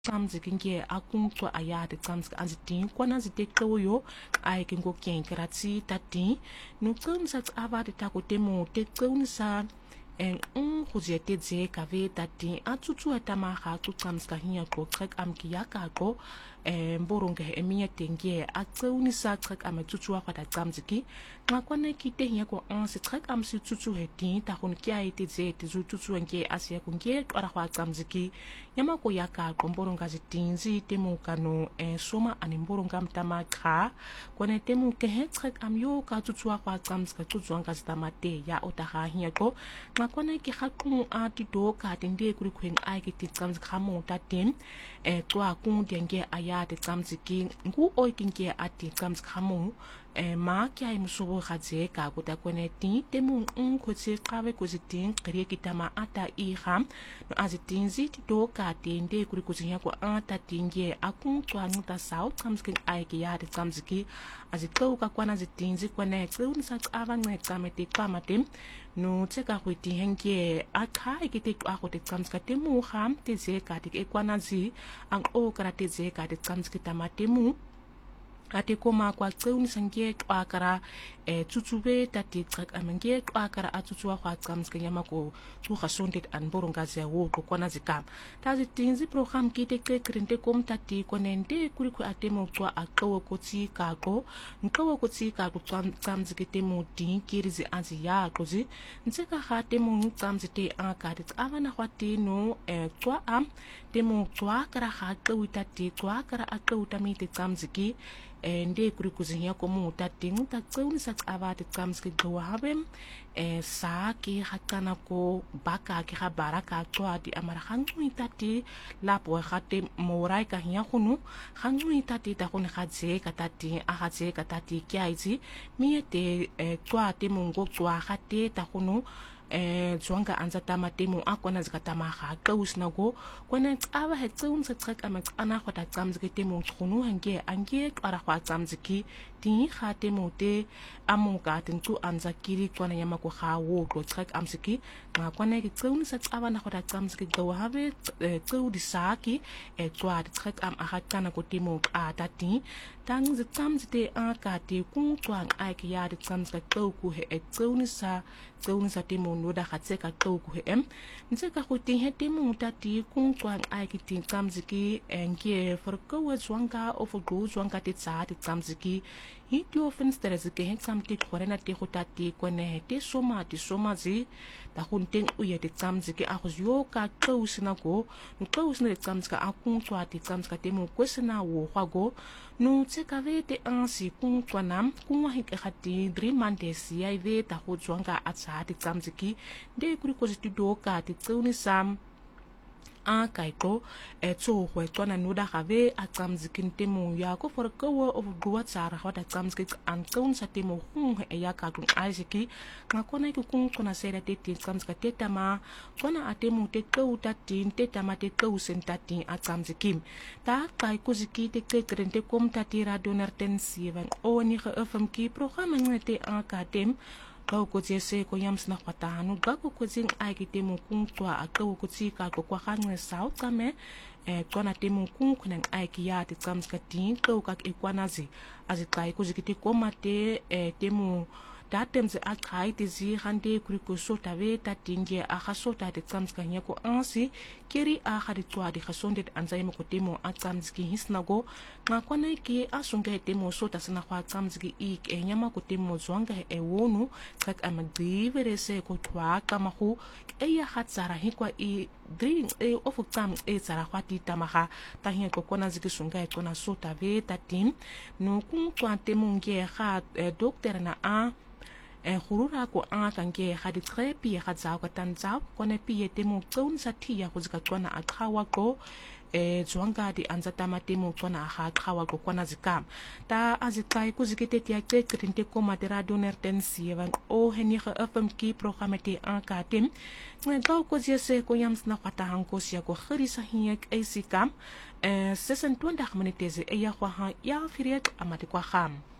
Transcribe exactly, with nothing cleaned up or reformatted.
Tsamziki nge akungcwa ayade tsamziki anzidin kwana ziteqoyo ay ke ngokyen keratsi tatin no tsamsa abade takotemo teqonisa en un khuzete dze kave tatin atutsu atama ha tsamska hinya ko trek amki yakako e mboronge emiya tenge atsaunisa trek ametutsu akada tsamziki ngakwana kite hinya ko anse trek amsi tutsu hetin ta kon kya ite dze tizu tutsu nge asia ko nge ara kwa tsamziki yama ko yakako mboronga zitinzi temu kano e soma animboronga mtama kha kone temu ke he trek amyo ka tutsu akwa tsamzika tutsu anga zitamate ya otaha hinya ko ngakwana ki hakung ati do ka tinde kuri khweng ai ki tsamz khamo ta ten e twa kung denge aya te tsamziki ngu oi kinke ati tsamz khamo e ma ki ai musugo khatse ka ko ta kone ti temu un khotse qawe ko zitin qri ki tama ata i kham no azitin zit do ka tinde kuri ko zinya ko ata tinge akung twa nuta sau tsamzki ai ki ya te tsamziki azito ka kwana zitin zi kone tsun sa ava nge tsamete kwamatem no tseka khwiti henke akha ikite ako te tsamzka temu kham te ze ka te ekwana zi ang o kara te ze ka te tsamzki tamatemu ate koma kwa tseuni sange kwa kara e tutuwe tati tsak amenge kwa kara atutua kwa tsamzka nyama ko tu khasondet an boronga ze wo ko kona zikam tazi tinzi program kite ke krinte kom tati konende kuri ko atemo twa akawo ko tsi ka ko nkawo ko tsi ka ko tsamzki temu din kirizi anzi ya kozi ntseka kha temu tsamzite aka te avana khwati no e twa am temu twa kara kha tawita ti twa kara akawuta mi te tsamzki ende kuri kuzinya ko mu tating ta tseuni sa tsava te tsamzki gwa habem e sa ki hakana ko baka ki habara ka twa di amara khangui tati lapo khate morai ka hiya khunu khangui tati ta khone khatse ka tati a khatse ka tati kyaizi mi te twa te mungo twa khate ta khunu e zwanga anza tama temu akona zikatama kha kausna go kwana tsava he tseun sa tsaka ma tsana khota tsamziki temu khunu hange ange ara khwa tsamziki ti kha temu te amuka tintu anza kiri kwana yama ko kha wo ko tsaka amsiki nga kwana ki tseun sa tsava na khota tsamziki go have tseu disaki e tswa tsaka am aha kana ko temu a tati tang zi tsamzite aka te kung twang ai ki ya de tsamzika ku he e tseun sa tseun sa temu noda khatseka ku he em ntseka ko tin he temu tati kung twang ai ki tin tsamziki enke for ko zwanga of go zwanga te tsa te tsamziki hi tio fenster zike he tsamti khorena te khotati kone te soma te soma zi ta khunten uye te tsamziki a khuzyo ka tsausina go no tsausina te tsamzika a kung twa te tsamzika temu kwesena wo khwago no tseka ve te ansi kung twanam kung wa hike khati dri mandesi ai ve ta khuzwanga a tsa te tsamziki de kuri ko zitudo ka te tsauni sam a kaiko e tso hwe twana nuda khave a tsamziki temu ya ko for ko of guwa tsara hota tsamziki an tsaun sa temu hung e ya ka kun aiziki ngakona ki kung kona sera te te tsamzika te tama kona atemu te ko tatin te tama te ko sen tatin a tsamziki ta kai ko ziki te te krente kom tatira doner ten seven o ni ge fm ki programma ngete a ka tem kau ko se ko yams na kwatanu ga ko ko zing ai ki temu kung twa a kau ko tsi ka ko kwa khang sau kame e kona temu kung kunang ai ki ya te tsamzka tin kau ka e kwanazi azi kai ko zikiti ko mate e temu datem ze akai te zi hande kuri ko sota ve ta tinge a khasota te tsamzka nya ko ansi keri a khari twa di khasondet anzai mo ko temu a tsamzki hisnago nga kona ki asunga temu sota sana kwa tsamzki ik e nyama ko temu zwanga e wonu kak amagdivere se ko twa kama khu e ya khatsara hikwa i dring e ofu tam e tsara khwati tamaha ta hin ko kona ziki sunga e kona sota ve ta tin no kun kwa temu nge kha doctor na a e khurura ko a kange khadi trepi khatsa ko tanza kone pi temu tsun sa thia ko zika kona a khawa ko e zwanga di anza tamatemu kona ha khawa ko kona zikam ta azikai ku zikete tia ke krinte ko matera doner ten seven o heni kha fm ki programmete an ka tem ngai ka ko jese ko yams na khata han ko sia ko khrisa hiek e sikam e sesentwentig minute ze e ya kwa ha ya firiet amate kwa kham